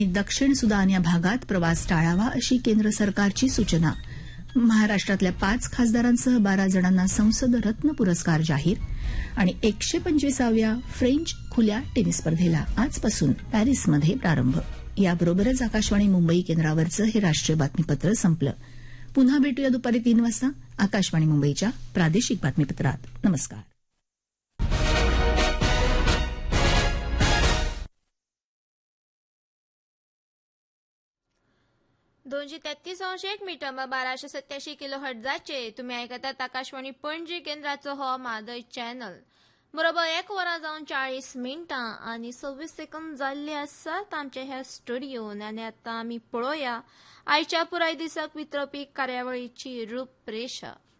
दक्षिण सुदान या भागात प्रवास टाळावा अशी केंद्र सरकारची सूचना. महाराष्ट्रातल्या 5 खासदारांसह 12 जणांना संसद रत्न पुरस्कार जाहीर. आणि 125व्या फ्रेंच खुल्या टेनिस स्पर्धेला आजपासून पॅरिसमध्ये प्रारंभ. याबरोबरच आकाशवाणी मुंबई केंद्रावरचं हे राष्ट्रीय बातमीपत्र संपलं. पुन्हा भेटूया दुपारी 3 वाजता आकाशवाणी मुंबईच्या प्रादेशिक बातमीपत्रात. नमस्कार. 233.1 मीटर 1287 किलोहर्ट्झाचे तुम्ही ऐकतात आकाशवाणी पणजी केंद्राचो हो मादय चॅनल. बरोबर 1 वरां जावन 40 मिनटां आनी 26 सेकंद जाल्ले आसात आमच्या ह्या स्टुडिओन. आनी आतां आमी पळोवया आयच्या पुराय दिसाक वितरपी कार्यावळीची रूपरेषा.